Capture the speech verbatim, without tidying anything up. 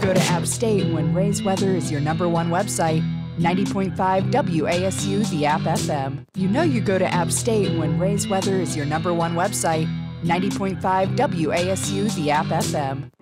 go to App State when Ray's Weather is your number one website. ninety point five W A S U, the App F M. You know you go to App State when Ray's Weather is your number one website. ninety point five W A S U, the App F M.